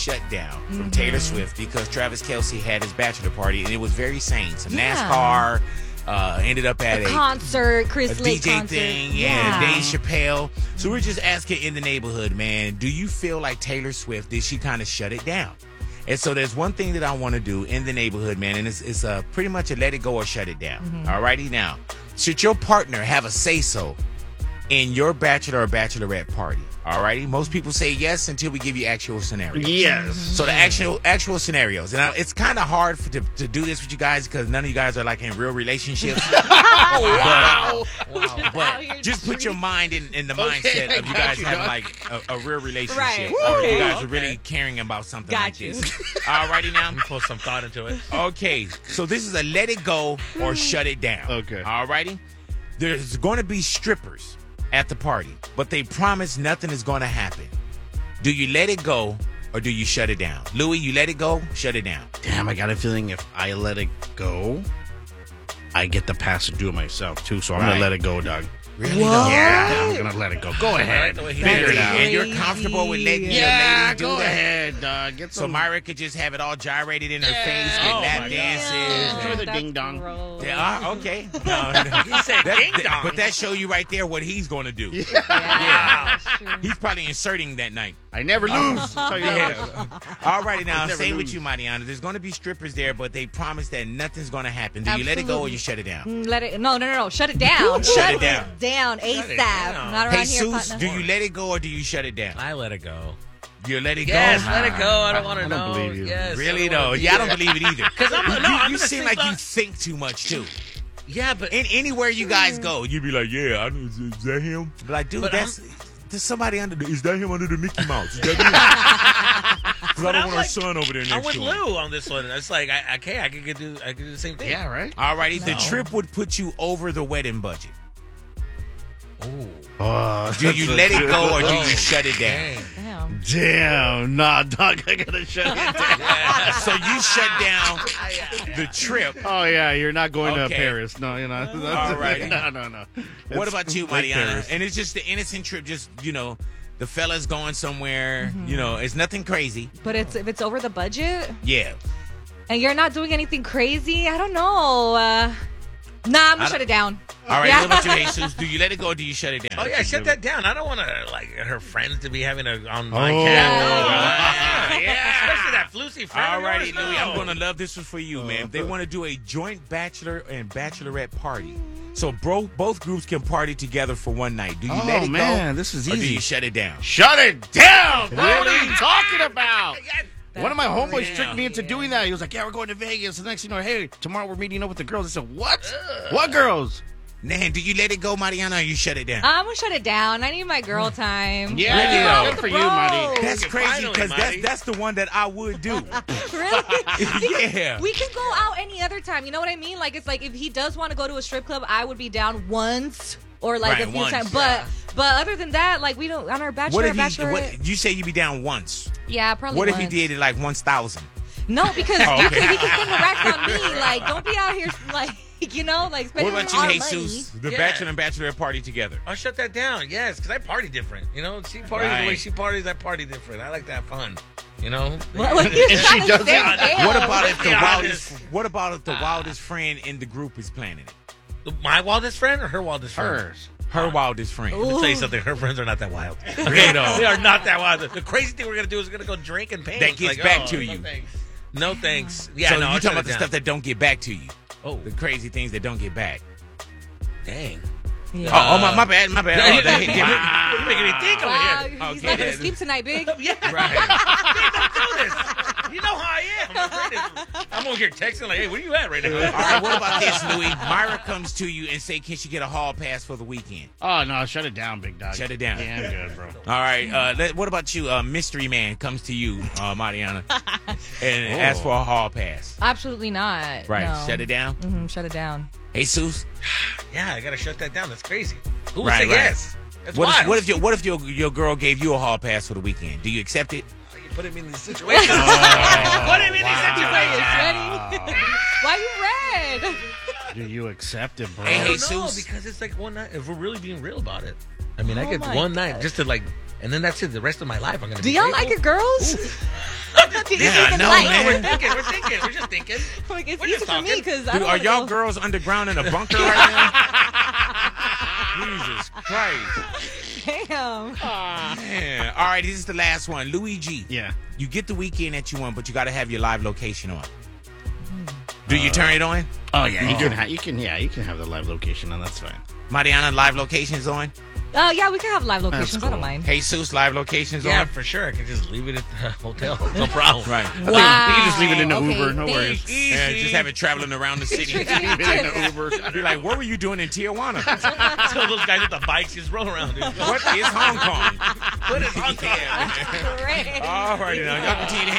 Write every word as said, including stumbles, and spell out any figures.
shutdown from Mm-hmm. Taylor Swift because Travis Kelce had his bachelor party and it was very sane. Some Yeah. NASCAR, uh, ended up at A a, concert, a Chris D Lake J concert. thing, yeah, Dave Chappelle. So we're just asking in the neighborhood, man, do you feel like Taylor Swift, did she kind of shut it down? And so there's one thing that I want to do in the neighborhood, man, and it's, it's uh, pretty much a let it go or shut it down. Mm-hmm. All righty now. Should your partner have a say-so in your bachelor or bachelorette party? All righty. Most people say yes until we give you actual scenarios. Yes. So the actual actual scenarios, and I, it's kind of hard for, to to do this with you guys because none of you guys are like in real relationships. Wow. But, but just put your mind in, in the Okay, mindset of you got guys you, having dog. like a, a real relationship, Right. or you Okay. guys are Okay. really caring about something Got like you. this. All righty now. Put some thought into it. Okay, so this is a let it go or shut it down. Okay. All righty. There's going to be strippers at the party, but they promise nothing is going to happen. Do you let it go or do you shut it down? Louis, you let it go, shut it down. Damn, I got a feeling if I let it go, I get the pass to do it myself too. So I'm Right. gonna let it go, dog. Really? Whoa. Yeah, I'm gonna let it go. Go ahead. the way he Figure did it it. out. And you're comfortable with letting your Yeah, lady do go that? ahead, dog. Get So some. Myra could just have it all gyrated in her Yeah. face, get Oh, lap my God. dances. Enjoy and- the ding dong. Gross. Yeah, uh, okay. No, no. He said That- ding that- dong. But that show you right there what he's going to do. Yeah, that's true. He's probably inserting that night. I never lose. I'll tell you that. All righty now, Never same with lose. you, Mariana. There's going to be strippers there, but they promise that nothing's going to happen. Do you let it go or Absolutely. you shut it down? Mm, Let it. No, no, no, no. Shut it down. Shut it down. down ASAP. it down. Not around Hey, here, Seuss, partner. do you let it go or do you shut it down? I let it go. You let it Yes, go? let it go. I don't want I to don't know. believe you. Yes, Really I don't though? wanna be Yeah, I don't there. believe it either. 'Cause I'm- you, no, you, I'm you gonna seem say like you thought- think too much too. Yeah, but In anywhere you guys go, you'd be like, "Yeah, I, is, is that him?" But like, dude, But that's there's somebody under the. Is that him under the Mickey Mouse? Is that him? Because I don't I'm want like- our son over there I'm next with to him. Lou on this one. It's like, I, okay, I could do, I could do the same thing. Yeah, right. Alrighty, the trip would put you over the wedding budget. Ooh. Oh, Do you let it go or do you Oh, shut it down? Dang. Damn. Damn, nah, dog. I gotta shut it down. So you shut down the trip. Oh yeah, you're not going Okay. to Paris. No, you're not. Alrighty. No, no, no. What It's about you, like Mariana? Paris. And it's just the innocent trip, just, you know, the fellas going somewhere, Mm-hmm. you know, it's nothing crazy. But it's if it's over the budget Yeah. and you're not doing anything crazy, I don't know. Uh, nah, I'm gonna I shut it down. All right, Yeah. what about you, Jesus? Do you let it go or do you shut it down? Oh yeah, shut that down. I don't want to like her friends to be having a online Oh. chat. Yeah. Yeah, yeah. Especially that floosy friend. All of righty, yours. Louie, I'm No. going to love this one for you, man. They want to do a joint bachelor and bachelorette party. So bro, both groups can party together for one night. Do you Oh, let it man, go this is or do easy. you shut it down? Shut it down. What are you talking about? That's One of my homeboys damn. tricked me into doing that. He was like, "Yeah, we're going to Vegas." The next thing you know, hey, tomorrow we're meeting up with the girls. I said, "What? What girls?" Man, do you let it go, Mariana, or you shut it down? I'm gonna shut it down. I need my girl time. Yeah, Let's yeah. go good with for the you, Marty. bros. That's crazy Finally, because that's, Marty. that's the one that I would do. Really? Yeah. We can go out any other time. You know what I mean? Like it's like if he does want to go to a strip club, I would be down once or like Right, a few once, times. But but other than that, like we don't on our bachelor What if he? bachelorette. What, you say you be down once. yeah, probably. What if he once. did it like one thousand? No, because Oh, you okay. can, he can spend the racks on me. Like, don't be out here like you know, like What spending about our you, money. Jesus? The Yeah. bachelor and bachelorette party together. I'll shut that down. Yes, because I party different. You know, she parties the way Right. she parties. I party different. I like to have fun. You know. What, what are you And she trying to does say, it. Dale? What about if the be wildest? honest. What about if the wildest friend in the group is planning it? My wildest friend or her wildest friend? Hers. Her wildest friend. Let me tell you Ooh. something. Her friends are not that wild. Really though. They are not that wild. The crazy thing we're gonna do is we're gonna go drink and paint. That gets Like, back oh, to no you. Thanks. No thanks. Yeah, so no. you I'll talking shut about it the down. stuff that don't get back to you, Oh, the crazy things that don't get back. dang. Yeah. Oh, oh my, my bad, my bad. Oh, you, that- you, you making me think over Wow, here. he's Okay, not gonna yeah. sleep tonight, big. Yeah. Right. Don't do this. You know how I am. I'm, afraid to- I'm over here texting like, hey, where you at right now? All right, what about this, Louis? Myra comes to you and say, "Can she get a hall pass for the weekend?" Oh no, shut it down, big dog. Shut it down. Yeah, I'm good, bro. All right. Uh, let, what about you? Uh, mystery man comes to you, uh, Mariana, and asks for a hall pass. Absolutely not. Right. No. Shut it down. Mm-hmm, shut it down. Jesus. Yeah, I gotta shut that down. That's crazy. Who would Right, say right. yes? That's What wild. if, what if your what if your your girl gave you a hall pass for the weekend? Do you accept it? you put him in this situation? Put him in this situation. Ready? Why you red? Do you accept it, bro? Hey, I hey, don't know, Jesus. because it's like one night. If we're really being real about it, I mean, I Oh get my one night God. just to like and then that's it. The rest of my life, I'm gonna. Do be y'all grateful. like it, girls? Do you Yeah, I even know, like man. We're thinking. We're thinking. We're just thinking. Like, it's We're easy just for me talking. because I Dude, don't are wanna y'all go- girls underground in a bunker right now? Jesus Christ. Damn. Man. All right, this is the last one. Luigi. Yeah. You get the weekend that you want, but you got to have your live location on. Do you turn it on? Oh yeah, you can. Ha- you can. Yeah, you can have the live location, and that's fine. Mariana, live locations on? Oh, yeah, we can have live locations. That's I don't cool. mind. Jesus, live locations Yeah, on? for sure. I can just leave it at the hotel. No problem. Right. You can just leave it in the Okay, Uber. No worries. thanks. Yeah, just have it traveling around the city. Leave it in the Uber. Be like, what were you doing in Tijuana? So those guys with the bikes just roll around. Dude. What is Hong Kong? What is on Yeah, man. Great. All righty now. Y'all continue to hang